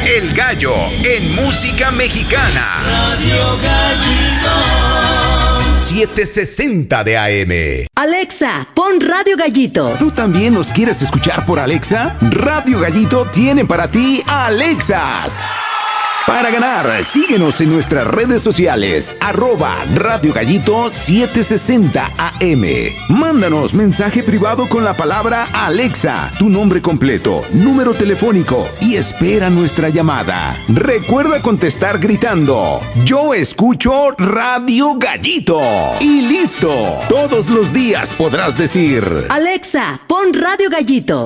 El Gallo en música mexicana. Radio Gallito. 760 de AM. Alexa, pon Radio Gallito. ¿Tú también nos quieres escuchar por Alexa? Radio Gallito tiene para ti Alexas. Para ganar, síguenos en nuestras redes sociales, @Radio Gallito 760 AM. Mándanos mensaje privado con la palabra Alexa, tu nombre completo, número telefónico y espera nuestra llamada. Recuerda contestar gritando: yo escucho Radio Gallito. Y listo. Todos los días podrás decir: Alexa, pon Radio Gallito.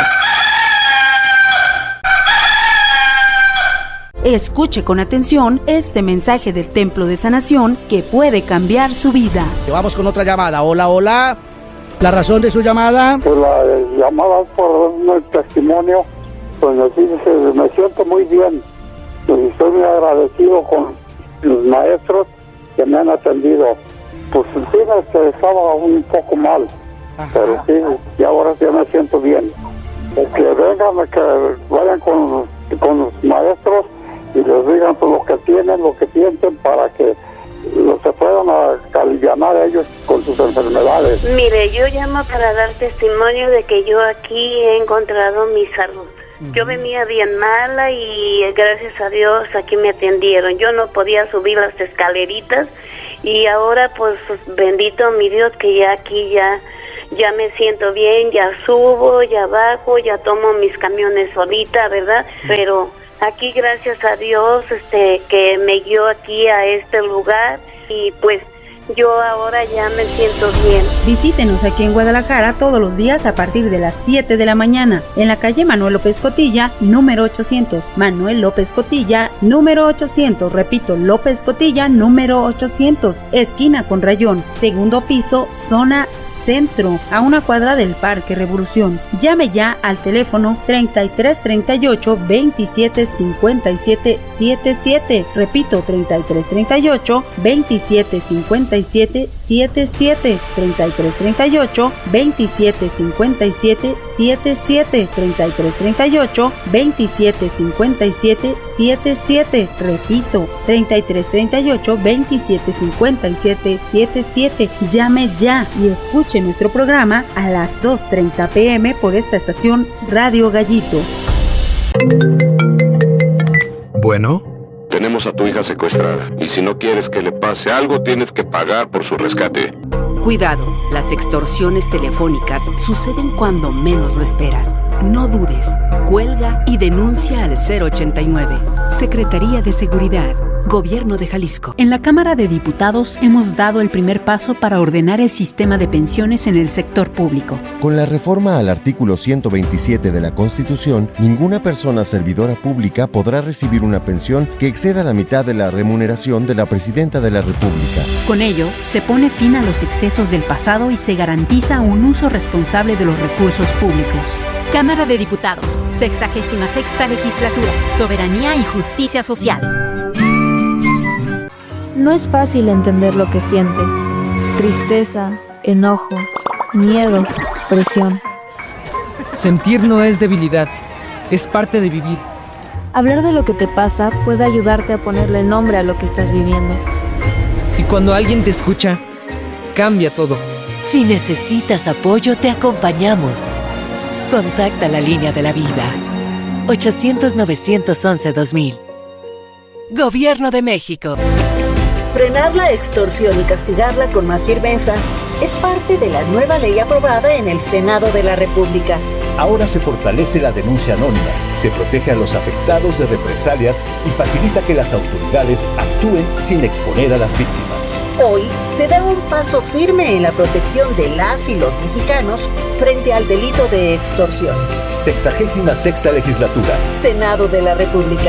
Escuche con atención este mensaje del Templo de Sanación que puede cambiar su vida. Vamos con otra llamada. Hola, hola. ¿La razón de su llamada? Pues la llamada por un testimonio, pues me siento muy bien. Pues estoy muy agradecido con los maestros que me han atendido. Pues sí, estaba un poco mal. Ajá. Pero sí, y ahora sí me siento bien. Que vengan, que vayan con los maestros y les digan pues, lo que tienen, lo que sienten, para que se puedan alivianar ellos con sus enfermedades. Mire, yo llamo para dar testimonio de que yo aquí he encontrado mi salud. Yo venía bien mala y gracias a Dios aquí me atendieron. Yo no podía subir las escaleritas y ahora pues bendito mi Dios que ya aquí ya me siento bien, ya subo, ya bajo, ya tomo mis camiones solita, ¿verdad? Pero aquí gracias a Dios que me guió aquí a este lugar y pues yo ahora ya me siento bien. Visítenos aquí en Guadalajara todos los días a partir de las 7 de la mañana en la calle Manuel López Cotilla, número 800. Manuel López Cotilla, número 800. Repito, López Cotilla, número 800. Esquina con Rayón, segundo piso, zona centro, a una cuadra del Parque Revolución. Llame ya al teléfono 3338 27 57 77. Repito, 3338 27 57 77, 3338 27 57 77, 3338 27 57 77. Repito, 3338 27 57 77. Llame ya y escuche nuestro programa a las 2:30 p.m. por esta estación Radio Gallito. Bueno, tenemos a tu hija secuestrada y si no quieres que le pase algo, tienes que pagar por su rescate. Cuidado, las extorsiones telefónicas suceden cuando menos lo esperas. No dudes, cuelga y denuncia al 089. Secretaría de Seguridad, Gobierno de Jalisco. En la Cámara de Diputados hemos dado el primer paso para ordenar el sistema de pensiones en el sector público. Con la reforma al artículo 127 de la Constitución, ninguna persona servidora pública podrá recibir una pensión que exceda la mitad de la remuneración de la Presidenta de la República. Con ello, se pone fin a los excesos del pasado y se garantiza un uso responsable de los recursos públicos. Cámara de Diputados, 66ª Legislatura, Soberanía y Justicia Social. No es fácil entender lo que sientes. Tristeza, enojo, miedo, presión. Sentir no es debilidad, es parte de vivir. Hablar de lo que te pasa puede ayudarte a ponerle nombre a lo que estás viviendo. Y cuando alguien te escucha, cambia todo. Si necesitas apoyo, te acompañamos. Contacta la línea de la vida. 800-911-2000. Gobierno de México. Frenar la extorsión y castigarla con más firmeza es parte de la nueva ley aprobada en el Senado de la República. Ahora se fortalece la denuncia anónima, se protege a los afectados de represalias y facilita que las autoridades actúen sin exponer a las víctimas. Hoy se da un paso firme en la protección de las y los mexicanos frente al delito de extorsión. 66ª Legislatura. Senado de la República.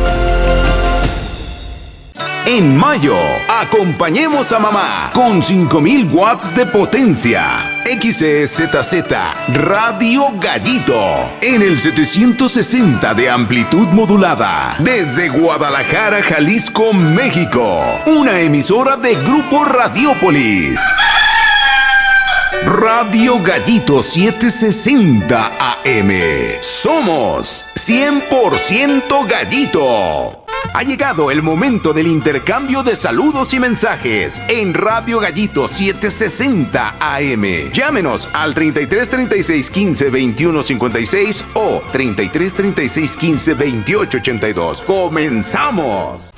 En mayo, acompañemos a mamá con 5000 watts de potencia. XEZZ Radio Gallito en el 760 de amplitud modulada desde Guadalajara, Jalisco, México. Una emisora de Grupo Radiópolis. Radio Gallito 760 AM. Somos 100% Gallito. Ha llegado el momento del intercambio de saludos y mensajes en Radio Gallito 760 AM. Llámenos al 33 36 15 21 56 o 33 36 15 28 82. ¡Comenzamos!